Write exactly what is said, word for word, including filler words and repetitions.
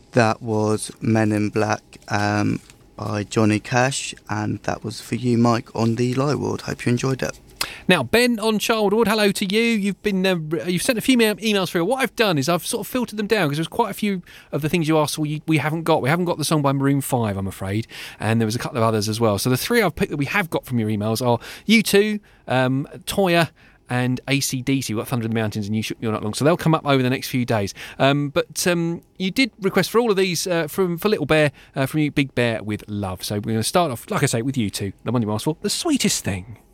That was Men in Black um, by Johnny Cash, and that was for you, Mike, on the Live Ward. Hope you enjoyed it. Now, Ben on Childwood, hello to you. You've been uh, you've sent a few emails through. What I've done is I've sort of filtered them down because there's quite a few of the things you asked we, we haven't got. We haven't got the song by Maroon five, I'm afraid, and there was a couple of others as well. So the three I've picked that we have got from your emails are U two, um, Toyah, and A C D C. We've got Thunder in the Mountains and You Shook Me All Night Long. So they'll come up over the next few days. Um, but um, you did request for all of these uh, from for Little Bear, uh, from you, Big Bear with Love. So we're going to start off, like I say, with U two. The one you asked for, The Sweetest Thing.